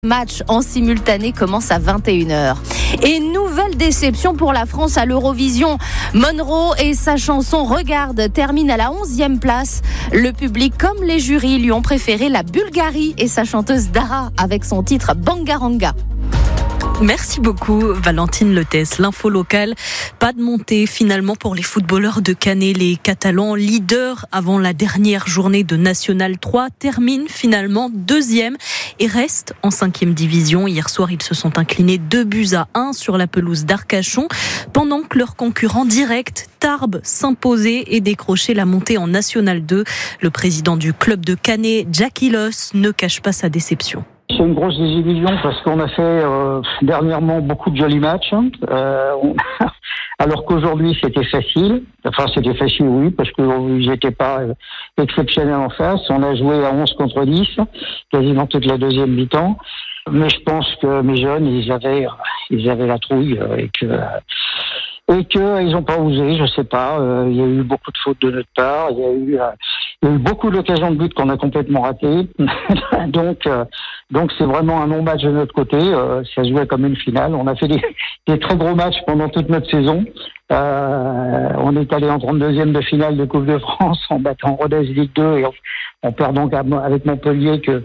Match en simultané commence à 21h. Et nouvelle déception pour la France à l'Eurovision. Monroe et sa chanson Regarde termine à la 11e place. Le public comme les jurys lui ont préféré la Bulgarie et sa chanteuse Dara avec son titre Bangaranga. Merci beaucoup Valentine Letes. L'info locale, pas de montée finalement pour les footballeurs de Canet. Les Catalans, leaders avant la dernière journée de National 3, terminent finalement deuxième et restent en 5e division. Hier soir, ils se sont inclinés 2-1 sur la pelouse d'Arcachon, pendant que leur concurrent direct, Tarbes, s'imposait et décrochait la montée en National 2. Le président du club de Canet, Jackie Loss, ne cache pas sa déception. C'est une grosse désillusion parce qu'on a fait dernièrement beaucoup de jolis matchs, alors qu'aujourd'hui c'était facile. Enfin c'était facile oui, parce qu'ils n'étaient pas exceptionnels en face. On a joué à 11 contre 10, quasiment toute la deuxième mi-temps. Mais je pense que mes jeunes, ils avaient la trouille et qu'ils n'ont pas osé, je sais pas. Il y a eu beaucoup de fautes de notre part. Il y a eu beaucoup d'occasions de but qu'on a complètement ratées. Donc c'est vraiment un non-match de notre côté. Ça se jouait comme une finale. On a fait des très gros matchs pendant toute notre saison. On est allé en 32e de finale de Coupe de France en battant Rodez Ligue 2 et on perd donc avec Montpellier que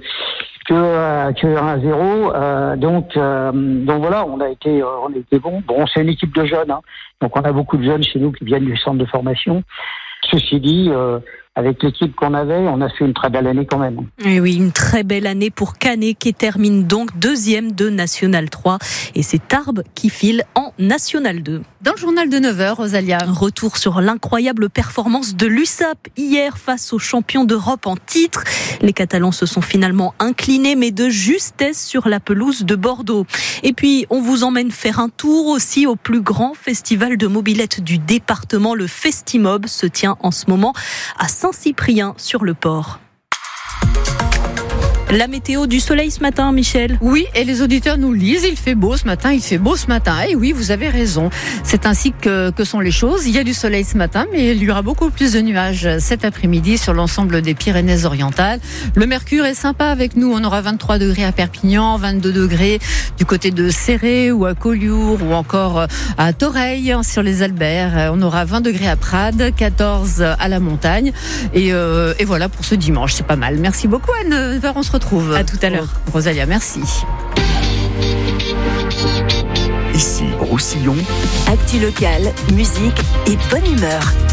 1-0. Donc voilà, on a été bon. Bon, c'est une équipe de jeunes, hein. Donc on a beaucoup de jeunes chez nous qui viennent du centre de formation. Ceci dit, avec l'équipe qu'on avait, on a fait une très belle année quand même. Et oui, une très belle année pour Canet qui termine donc deuxième de National 3. Et c'est Tarbes qui file en National 2. Dans le journal de 9h, Rosalia. Retour sur l'incroyable performance de l'USAP hier face aux champions d'Europe en titre. Les Catalans se sont finalement inclinés, mais de justesse sur la pelouse de Bordeaux. Et puis, on vous emmène faire un tour aussi au plus grand festival de mobilette du département. Le Festimob se tient en ce moment à Saint-Cyprien sur le port. La météo, du soleil ce matin, Michel. Oui, et les auditeurs nous le disent, il fait beau ce matin. Et oui, vous avez raison. C'est ainsi que sont les choses. Il y a du soleil ce matin, mais il y aura beaucoup plus de nuages cet après-midi sur l'ensemble des Pyrénées-Orientales. Le mercure est sympa avec nous. On aura 23 degrés à Perpignan, 22 degrés du côté de Céré ou à Collioure ou encore à Toreil sur les Alberts. On aura 20 degrés à Prades, 14 à la montagne. Et voilà pour ce dimanche, c'est pas mal. Merci beaucoup Anne. On se retrouve. À tout à l'heure. Rosalia, merci. Ici, Roussillon. Actu locale, musique et bonne humeur.